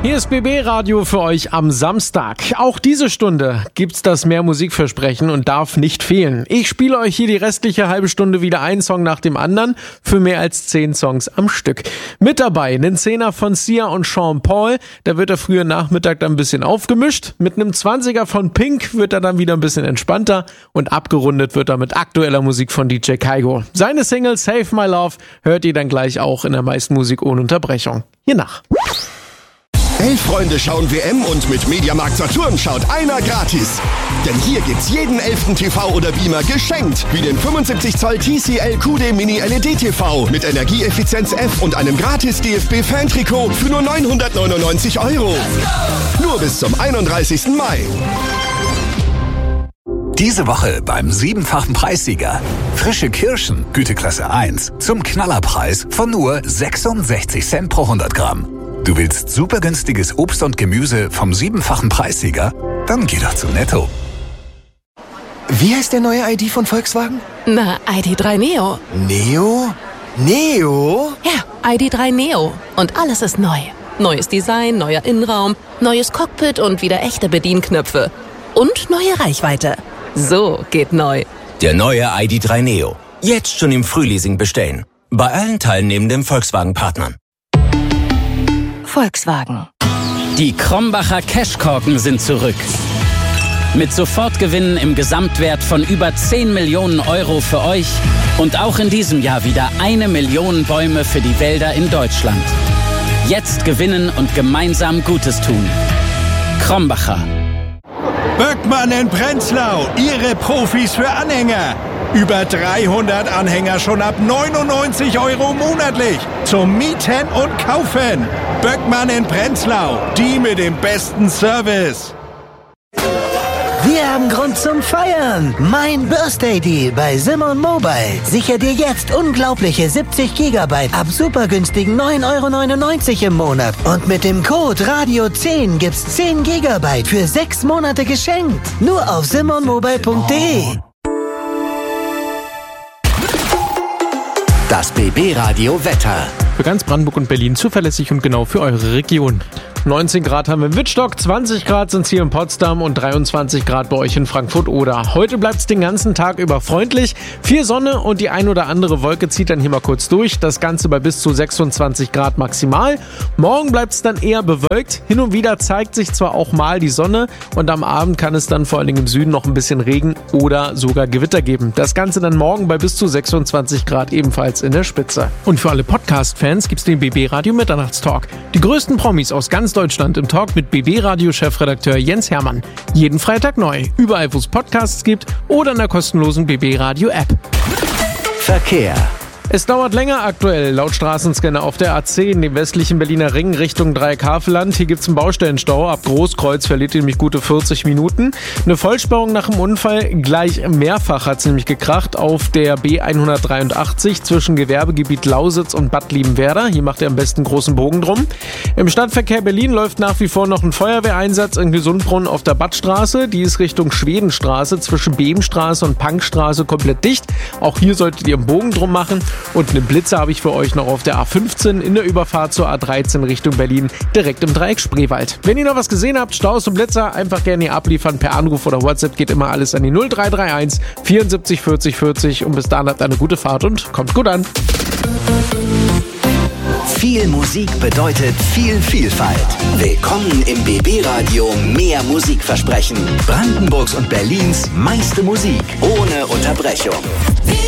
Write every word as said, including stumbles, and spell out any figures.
Hier ist B B Radio für euch am Samstag. Auch diese Stunde gibt's das Mehr Musikversprechen und darf nicht fehlen. Ich spiele euch hier die restliche halbe Stunde wieder einen Song nach dem anderen für mehr als zehn Songs am Stück. Mit dabei einen Zehner von Sia und Sean Paul. Da wird der frühe Nachmittag dann ein bisschen aufgemischt. Mit einem Zwanziger von Pink wird er dann wieder ein bisschen entspannter. Und abgerundet wird er mit aktueller Musik von D J Kygo. Seine Single Save My Love hört ihr dann gleich auch in der meisten Musik ohne Unterbrechung. Hier nach. Elf Freunde schauen W M und mit Mediamarkt Saturn schaut einer gratis. Denn hier gibt's jeden elften T V oder Beamer geschenkt. Wie den fünfundsiebzig Zoll T C L Q D Mini L E D T V mit Energieeffizienz F und einem gratis D F B-Fan-Trikot für nur neunhundertneunundneunzig Euro. Nur bis zum einunddreißigsten Mai. Diese Woche beim siebenfachen Preissieger. Frische Kirschen, Güteklasse eins, zum Knallerpreis von nur sechsundsechzig Cent pro hundert Gramm. Du willst super günstiges Obst und Gemüse vom siebenfachen Preissieger? Dann geh doch zu Netto. Wie heißt der neue I D von Volkswagen? Na, I D drei Neo. Neo? Neo? Ja, I D drei Neo. Und alles ist neu. Neues Design, neuer Innenraum, neues Cockpit und wieder echte Bedienknöpfe. Und neue Reichweite. So geht neu. Der neue I D drei Neo. Jetzt schon im Frühleasing bestellen. Bei allen teilnehmenden Volkswagen-Partnern. Volkswagen. Die Krombacher Cashkorken sind zurück. Mit Sofortgewinnen im Gesamtwert von über zehn Millionen Euro für euch und auch in diesem Jahr wieder eine Million Bäume für die Wälder in Deutschland. Jetzt gewinnen und gemeinsam Gutes tun. Krombacher. Böckmann in Prenzlau, Ihre Profis für Anhänger. Über dreihundert Anhänger schon ab neunundneunzig Euro monatlich. Zum Mieten und Kaufen. Böckmann in Prenzlau, die mit dem besten Service. Wir haben Grund zum Feiern. Mein Birthday Deal bei Simon Mobile. Sicher dir jetzt unglaubliche siebzig Gigabyte ab super günstigen neun Euro neunundneunzig im Monat. Und mit dem Code Radio zehn gibt's zehn Gigabyte für sechs Monate geschenkt. Nur auf simon mobile punkt de. Das B B Radio Wetter. Für ganz Brandenburg und Berlin zuverlässig und genau für eure Region. neunzehn Grad haben wir in Wittstock, zwanzig Grad sind es hier in Potsdam und dreiundzwanzig Grad bei euch in Frankfurt-Oder. Heute bleibt es den ganzen Tag über freundlich. Viel Sonne und die ein oder andere Wolke zieht dann hier mal kurz durch. Das Ganze bei bis zu sechsundzwanzig Grad maximal. Morgen bleibt es dann eher bewölkt. Hin und wieder zeigt sich zwar auch mal die Sonne und am Abend kann es dann vor allen Dingen im Süden noch ein bisschen Regen oder sogar Gewitter geben. Das Ganze dann morgen bei bis zu sechsundzwanzig Grad ebenfalls in der Spitze. Und für alle Podcast-Fans gibt's den B B Radio Mitternachtstalk. Die größten Promis aus ganz Deutschland im Talk mit B B Radio-Chefredakteur Jens Hermann. Jeden Freitag neu, überall wo es Podcasts gibt oder in der kostenlosen B B Radio App. Verkehr. Es dauert länger aktuell, laut Straßenscanner auf der A zehn, dem westlichen Berliner Ring Richtung Dreieckhavelland. Hier gibt's einen Baustellenstau. Ab Großkreuz verliert ihr nämlich gute vierzig Minuten. Eine Vollsperrung nach dem Unfall, gleich mehrfach hat's nämlich gekracht auf der B hundertdreiundachtzig zwischen Gewerbegebiet Lausitz und Bad Liebenwerda. Hier macht ihr am besten großen Bogen drum. Im Stadtverkehr Berlin läuft nach wie vor noch ein Feuerwehreinsatz in Gesundbrunnen auf der Badstraße. Die ist Richtung Schwedenstraße zwischen Bebenstraße und Punkstraße komplett dicht. Auch hier solltet ihr einen Bogen drum machen. Und einen Blitzer habe ich für euch noch auf der A fünfzehn in der Überfahrt zur A dreizehn Richtung Berlin, direkt im Dreieck Spreewald. Wenn ihr noch was gesehen habt, Staus und Blitzer, einfach gerne hier abliefern per Anruf oder WhatsApp, geht immer alles an die null drei drei eins vierundsiebzig vierzig vierzig und bis dahin habt eine gute Fahrt und kommt gut an. Viel Musik bedeutet viel Vielfalt. Willkommen im B B Radio Mehr Musikversprechen. Brandenburgs und Berlins meiste Musik ohne Unterbrechung.